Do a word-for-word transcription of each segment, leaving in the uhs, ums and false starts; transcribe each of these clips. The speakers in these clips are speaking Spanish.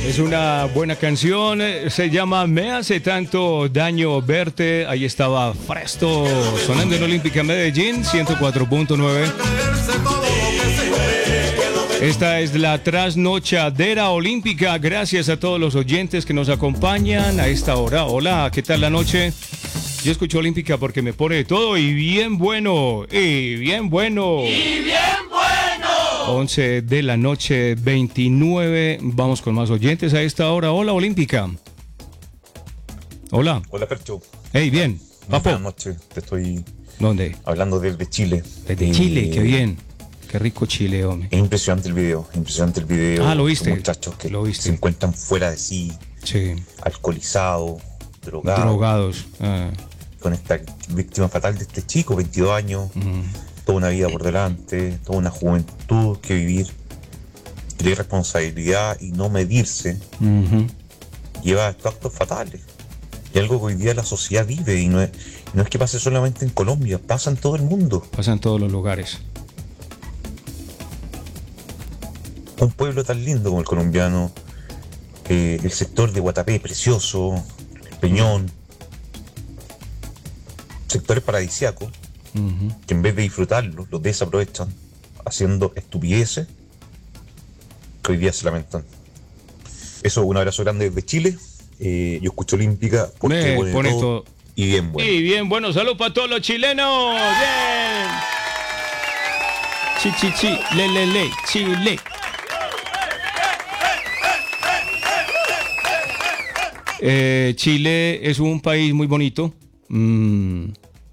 Es una buena canción, se llama Me hace tanto daño verte. Ahí estaba Fresto sonando en Olímpica Medellín, ciento cuatro punto nueve. Esta es la trasnochadera olímpica. Gracias a todos los oyentes que nos acompañan a esta hora. Hola, ¿qué tal la noche? Yo escucho Olímpica porque me pone de todo y bien bueno, y bien bueno. Y bien bueno. once de la noche, veintinueve. Vamos con más oyentes a esta hora. Hola, Olímpica. Hola. Hola, Percho. Hey, bien. Papo. Buenas noches. Te estoy ¿Dónde? hablando desde Chile. Desde Eh, Chile, qué bien. Qué rico Chile, hombre. Es impresionante el video. Impresionante el video. Ah, ¿lo viste? Los muchachos que ¿Lo viste? se encuentran fuera de sí, Sí. alcoholizados, drogados. Drogados. Ah. Con esta víctima fatal de este chico, veintidós años. Mm. Toda una vida por delante, toda una juventud que vivir. La irresponsabilidad y no medirse Uh-huh. lleva a estos actos fatales. Y algo que hoy día la sociedad vive, y no es, no es que pase solamente en Colombia, pasa en todo el mundo. Pasa en todos los lugares. Un pueblo tan lindo como el colombiano, eh, el sector de Guatapé, precioso, el Peñón, sectores paradisíacos, Uh-huh. que en vez de disfrutarlos, los desaprovechan haciendo estupideces que hoy día se lamentan. Eso, un abrazo grande desde Chile. Eh, yo escucho Olímpica porque Me pone pone todo todo. y bien bueno. Y bien, bueno, salud para todos los chilenos. Bien. Chi, chi, chi, le, le, le, Chile. Eh, Chile es un país muy bonito. Mm,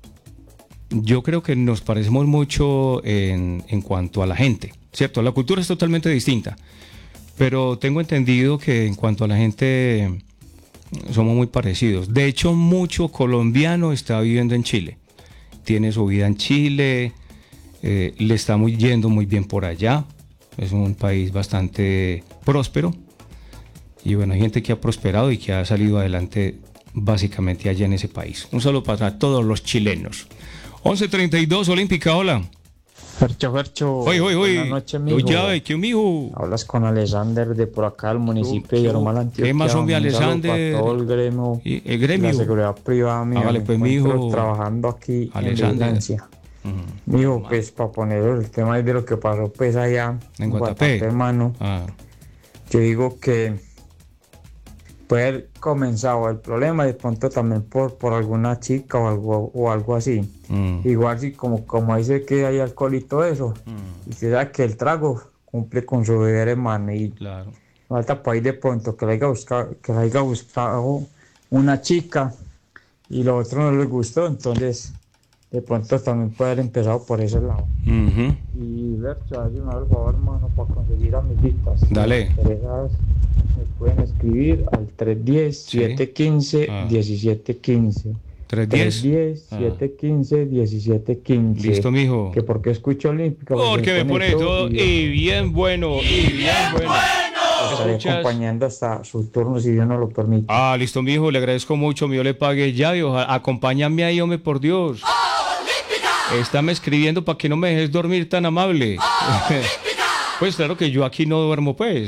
yo creo que nos parecemos mucho en, en cuanto a la gente, ¿cierto? La cultura es totalmente distinta, pero tengo entendido que en cuanto a la gente somos muy parecidos. De hecho, mucho colombiano está viviendo en Chile. Tiene su vida en Chile, eh, le está muy yendo muy bien por allá. Es un país bastante próspero. Y bueno, hay gente que ha prosperado y que ha salido adelante básicamente allá en ese país. Un saludo para todos los chilenos. once treinta y dos, Olímpica, hola. Fercho, Fercho. Oye, oye, oye. Buenas noches, mijo. Oye, ¿qué mijo? Hablas con Alexander de por acá, el municipio ¿Qué- de qué- Yarumal, Antioquia. qué más, hombre, Un saludo Alexander? para todo el gremio, Y el gremio. la seguridad privada mía. Hágale, me pues, encuentro mijo. trabajando aquí Alexander. en Vigilancia. Mm. Mijo, pues, para poner el tema de lo que pasó, pues, allá En Guatapé. hermano, Ah, yo digo que puede haber comenzado el problema de pronto también por, por alguna chica o algo, o algo así. mm. Igual si como, como dice que hay alcohol y todo eso, Mm. y se da que el trago cumple con su deber, hermano, y Claro. falta para ir de pronto que le haya buscado, que le haya buscado una chica y lo otro no les gustó, entonces de pronto también puede haber empezado por ese lado. Ujú. Y Bercho, hazme por favor, hermano, para conseguir amiguitas. Dale. Si les interesas, me pueden escribir al tres uno cero, siete uno cinco, Ah. uno siete uno cinco. tres tres uno diez. cero, siete uno cinco, uno siete uno cinco. Listo, mijo. Que porque escucho Olímpica. Porque me pone todo y bien bueno, y bien bueno. Estaré ¿Escuchas? acompañando hasta su turno si Dios no lo permite. Ah, listo, mijo, le agradezco mucho, yo le pague ya, y ojalá- acompáñame ahí, hombre, por Dios. Estáme escribiendo para que no me dejes dormir tan amable. Pues claro que yo aquí no duermo, pues.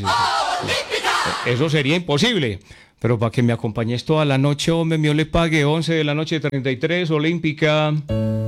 Eso sería imposible. Pero para que me acompañes toda la noche, hombre, yo le pague once de la noche, treinta y tres, Olímpica.